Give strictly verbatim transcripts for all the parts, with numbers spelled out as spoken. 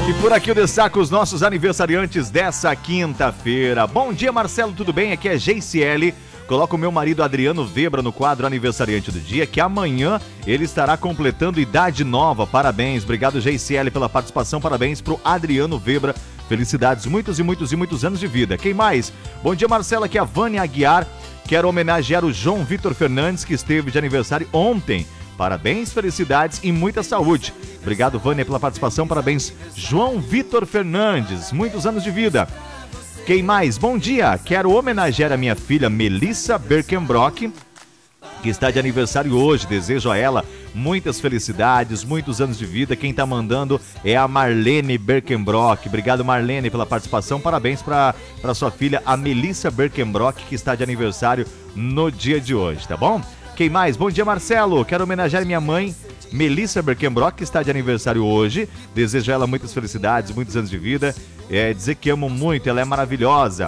E por aqui eu destaco os nossos aniversariantes dessa quinta-feira. Bom dia, Marcelo, tudo bem? Aqui é G C L. Coloco o meu marido Adriano Vebra no quadro aniversariante do dia, que amanhã ele estará completando idade nova. Parabéns, obrigado G C L pela participação, parabéns pro Adriano Vebra. Felicidades, muitos e muitos e muitos anos de vida. Quem mais? Bom dia, Marcelo, aqui é a Vânia Aguiar. Quero homenagear o João Vitor Fernandes, que esteve de aniversário ontem. Parabéns, felicidades e muita saúde. Obrigado, Vânia, pela participação. Parabéns, João Vitor Fernandes. Muitos anos de vida. Quem mais? Bom dia. Quero homenagear a minha filha Melissa Berkenbrock, que está de aniversário hoje. Desejo a ela muitas felicidades, muitos anos de vida. Quem está mandando é a Marlene Berkenbrock. Obrigado, Marlene, pela participação. Parabéns para para sua filha, a Melissa Berkenbrock, que está de aniversário no dia de hoje, tá bom? Quem mais? Bom dia, Marcelo. Quero homenagear minha mãe, Melissa Berkenbrock, que está de aniversário hoje. Desejo a ela muitas felicidades, muitos anos de vida. É, dizer que amo muito, ela é maravilhosa.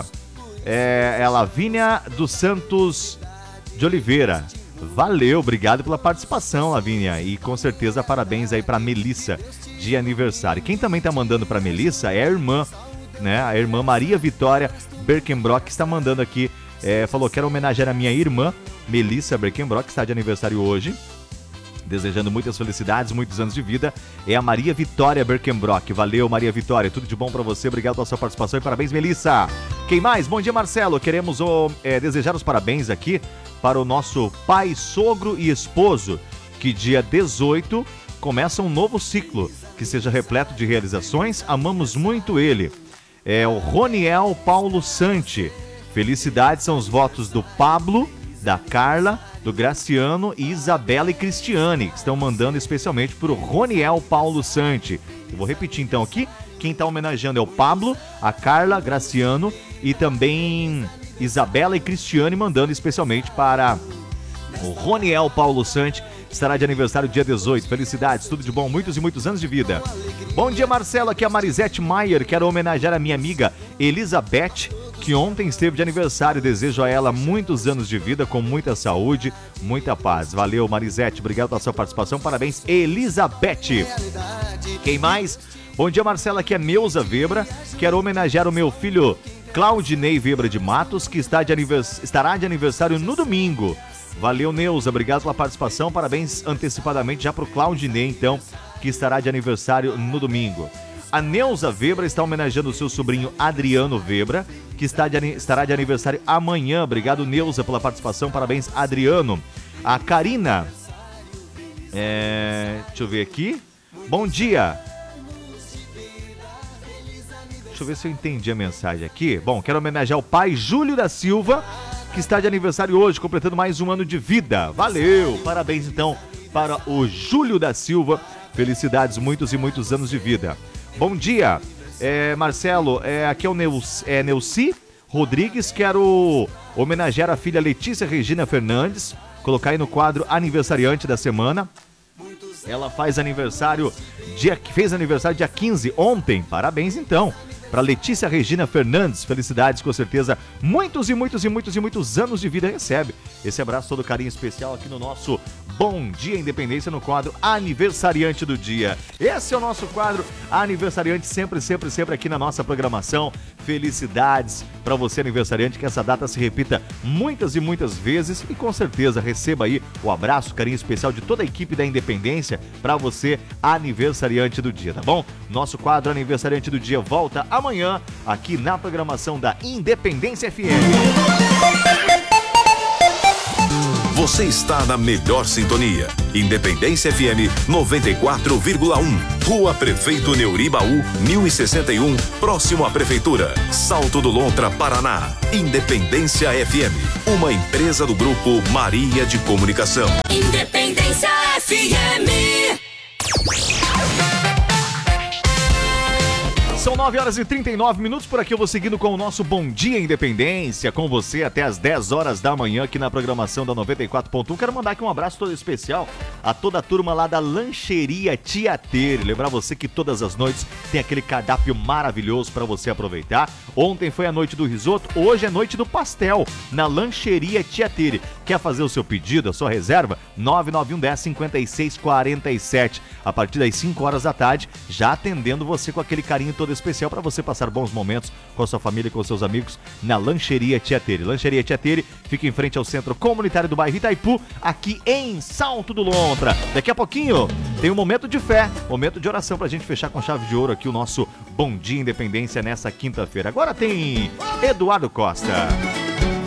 É, é Lavínia dos Santos de Oliveira. Valeu, obrigado pela participação, Lavínia. E com certeza parabéns aí pra Melissa de aniversário. Quem também tá mandando pra Melissa é a irmã, né? A irmã Maria Vitória Berkenbrock, que está mandando aqui. É, falou, quero homenagear a minha irmã, Melissa Berkenbrock, que está de aniversário hoje. Desejando muitas felicidades, muitos anos de vida. É a Maria Vitória Berkenbrock. Valeu, Maria Vitória. Tudo de bom pra você. Obrigado pela sua participação e parabéns, Melissa. Quem mais? Bom dia, Marcelo. Queremos oh, é, desejar os parabéns aqui para o nosso pai, sogro e esposo, que dia dezoito começa um novo ciclo, que seja repleto de realizações. Amamos muito ele. É o Roniel Paulo Santi. Felicidades são os votos do Pablo, da Carla, do Graciano e Isabela e Cristiane, que estão mandando especialmente para o Roniel Paulo Santi. Eu vou repetir então aqui, quem está homenageando é o Pablo, a Carla, Graciano e também Isabela e Cristiane, mandando especialmente para o Roniel Paulo Santi, que estará de aniversário dia dezoito. Felicidades, tudo de bom, muitos e muitos anos de vida. Bom dia, Marcelo, aqui é a Marisete Maier. Quero homenagear a minha amiga Elizabeth, que ontem esteve de aniversário. Desejo a ela muitos anos de vida, com muita saúde, muita paz. Valeu, Marisete, obrigado pela sua participação. Parabéns, Elizabeth. Quem mais? Bom dia, Marcelo, aqui é Neuza Vebra. Quero homenagear o meu filho Claudinei Vebra de Matos, que está de anivers... estará de aniversário no domingo. Valeu, Neuza, obrigado pela participação. Parabéns antecipadamente já para o Claudinei, então, que estará de aniversário no domingo. A Neuza Vebra está homenageando o seu sobrinho Adriano Vebra, que está de, estará de aniversário amanhã. Obrigado, Neuza, pela participação. Parabéns, Adriano. A Karina, é... deixa eu ver aqui. Bom dia. Deixa eu ver se eu entendi a mensagem aqui. Bom, quero homenagear o pai Júlio da Silva, que está de aniversário hoje, completando mais um ano de vida. Valeu! Parabéns, então, para o Júlio da Silva. Felicidades, muitos e muitos anos de vida. Bom dia, é, Marcelo, é, aqui é o Neus, é, Neuci Rodrigues. Quero homenagear a filha Letícia Regina Fernandes, colocar aí no quadro aniversariante da semana. Ela faz aniversário, dia, fez aniversário dia quinze, ontem. Parabéns, então, para Letícia Regina Fernandes. Felicidades, com certeza. Muitos e muitos e muitos e muitos anos de vida recebe. Esse abraço, todo carinho especial aqui no nosso Bom Dia Independência, no quadro Aniversariante do Dia. Esse é o nosso quadro Aniversariante, sempre, sempre, sempre aqui na nossa programação. Felicidades para você, aniversariante, que essa data se repita muitas e muitas vezes e com certeza receba aí o abraço, carinho especial de toda a equipe da Independência para você, aniversariante do dia, tá bom? Nosso quadro Aniversariante do Dia volta amanhã aqui na programação da Independência F M. Você está na melhor sintonia. Independência F M noventa e quatro vírgula um. Rua Prefeito Neuribaú, mil e sessenta e um, próximo à Prefeitura. Salto do Lontra, Paraná. Independência F M, uma empresa do Grupo Maria de Comunicação. Independência F M. São nove horas e trinta e nove minutos, por aqui eu vou seguindo com o nosso Bom Dia Independência, com você até as dez horas da manhã aqui na programação da noventa e quatro ponto um. Quero mandar aqui um abraço todo especial a toda a turma lá da Lancheria Tia Tere. Lembrar você que todas as noites tem aquele cardápio maravilhoso para você aproveitar. Ontem foi a noite do risoto, hoje é noite do pastel na Lancheria Tia Tere. Quer fazer o seu pedido, a sua reserva? nove nove um dez, cinquenta e seis quarenta e sete. A partir das cinco horas da tarde, já atendendo você com aquele carinho todo especial para você passar bons momentos com a sua família e com os seus amigos na Lancheria Tia Tere. Lancheria Tia Tere fica em frente ao Centro Comunitário do bairro Itaipu, aqui em Salto do Lontra. Daqui a pouquinho tem um momento de fé, momento de oração pra gente fechar com chave de ouro aqui o nosso Bom Dia Independência nessa quinta-feira. Agora tem Eduardo Costa.